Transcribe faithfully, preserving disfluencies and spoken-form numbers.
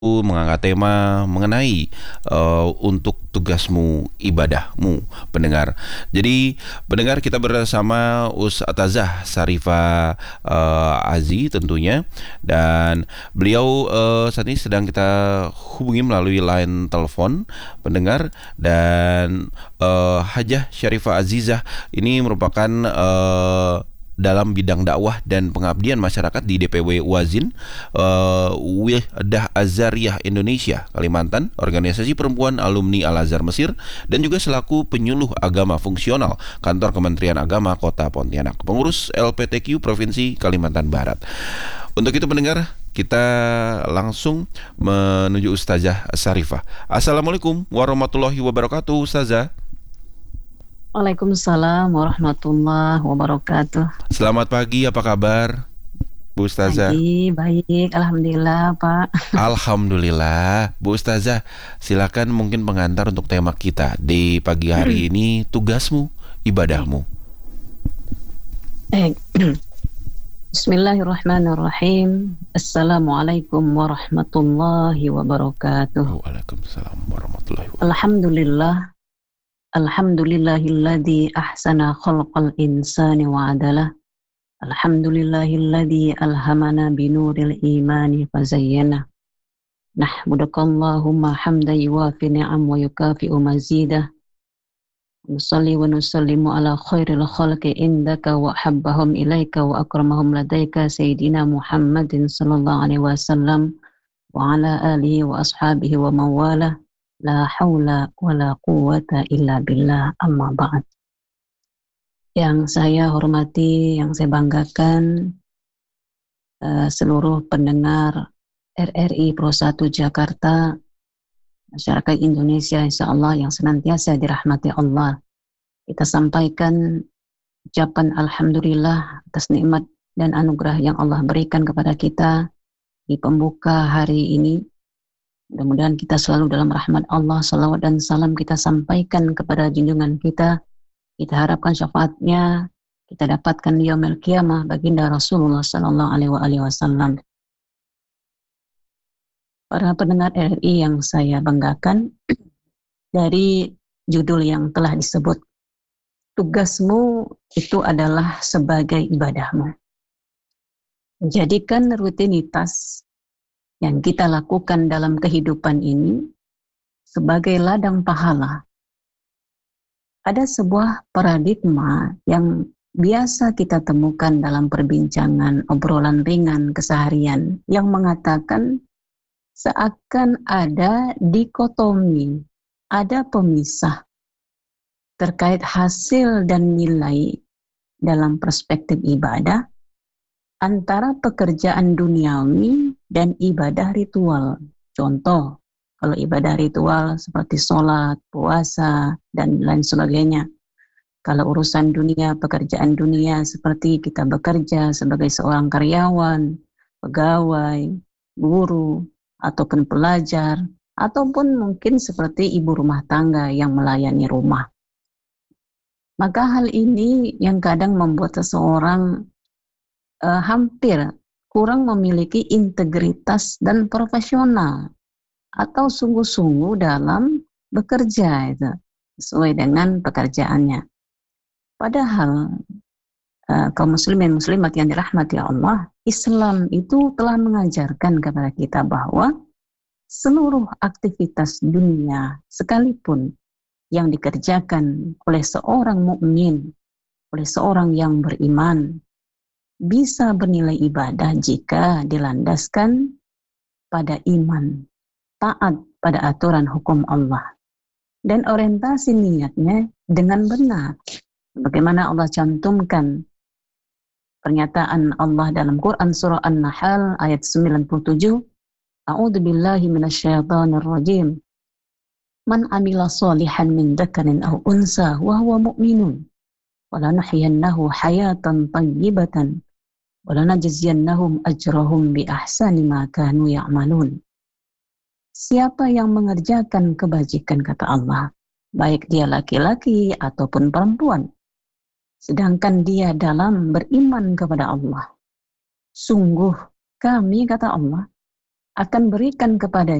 mengangkat tema mengenai uh, untuk tugasmu ibadahmu pendengar. Jadi pendengar kita bersama Ustazah Sarifah uh, Azi tentunya, dan beliau uh, saat ini sedang kita hubungi melalui line telepon pendengar, dan uh, Hajah Syarifah Azizah ini merupakan uh, dalam bidang dakwah dan pengabdian masyarakat di D P W Wazin uh, Wihdah Azariyah Indonesia Kalimantan, organisasi perempuan alumni Al-Azhar Mesir, dan juga selaku penyuluh agama fungsional kantor Kementerian Agama Kota Pontianak, pengurus L P T Q Provinsi Kalimantan Barat. Untuk itu pendengar, kita langsung menuju Ustazah Sarifah. Assalamualaikum warahmatullahi wabarakatuh, Ustazah. Waalaikumsalam warahmatullahi wabarakatuh. Selamat pagi, apa kabar Bu Ustazah? Pagi, baik, alhamdulillah Pak. Alhamdulillah. Bu Ustazah, silakan mungkin pengantar untuk tema kita di pagi hari ini, tugasmu, ibadahmu. Baik. Bismillahirrahmanirrahim. Assalamualaikum warahmatullahi wabarakatuh. Waalaikumsalam warahmatullahi wabarakatuh. Alhamdulillah. Alhamdulillahilladzi ahsana khalqal insani wa adalah. Alhamdulillahilladzi alhamana binuril imani fazayyana. Nahmudukallahumma hamdan yuwafi ni'am wa yukafi'u mazidah. Nusalli wa nusallimu ala khairil khalqi indaka wa habbahum ilaika wa akramahum ladaika sayyidina Muhammadin sallallahu alaihi wasallam wa ala alihi wa ashabihi wa mawalah. La haula wa la quwata illa billah, amma ba'd. Yang saya hormati, yang saya banggakan, uh, seluruh pendengar R R I Pro satu Jakarta, masyarakat Indonesia insya Allah yang senantiasa dirahmati Allah. Kita sampaikan ucapan alhamdulillah atas nikmat dan anugerah yang Allah berikan kepada kita di pembuka hari ini. Mudah-mudahan kita selalu dalam rahmat Allah. Salawat dan salam kita sampaikan kepada junjungan kita. Kita harapkan syafaatnya kita dapatkan di yaumil qiyamah baginda Rasulullah sallallahu alaihi wasallam. Para pendengar R R I yang saya banggakan, dari judul yang telah disebut, tugasmu itu adalah sebagai ibadahmu. Jadikan rutinitas yang kita lakukan dalam kehidupan ini sebagai ladang pahala. Ada sebuah paradigma yang biasa kita temukan dalam perbincangan obrolan ringan keseharian yang mengatakan seakan ada dikotomi, ada pemisah terkait hasil dan nilai dalam perspektif ibadah antara pekerjaan duniawi dan ibadah ritual. Contoh, kalau ibadah ritual seperti sholat, puasa, dan lain sebagainya. Kalau urusan dunia, pekerjaan dunia seperti kita bekerja sebagai seorang karyawan, pegawai, guru, ataupun pelajar, ataupun mungkin seperti ibu rumah tangga yang melayani rumah. Maka hal ini yang kadang membuat seseorang uh, hampir kurang memiliki integritas dan profesional atau sungguh-sungguh dalam bekerja itu sesuai dengan pekerjaannya. Padahal uh, kaum muslimin muslimat yang dirahmati Allah, Islam itu telah mengajarkan kepada kita bahwa seluruh aktivitas dunia sekalipun yang dikerjakan oleh seorang mukmin, oleh seorang yang beriman, bisa bernilai ibadah jika dilandaskan pada iman, taat pada aturan hukum Allah, dan orientasi niatnya dengan benar. Bagaimana Allah cantumkan pernyataan Allah dalam Quran surah An-Nahl ayat sembilan puluh tujuh, A'udzu billahi minasyaitonir rajim. Man amila sholihan min dzakarin aw unsa wa huwa mu'minun wa lanuhyiyannahu hayatan thayyibatan walanajziyannahum ajrahum bi ahsani ma kanu ya'malun. Siapa yang mengerjakan kebajikan, kata Allah, baik dia laki-laki ataupun perempuan, sedangkan dia dalam beriman kepada Allah, sungguh kami, kata Allah, akan berikan kepada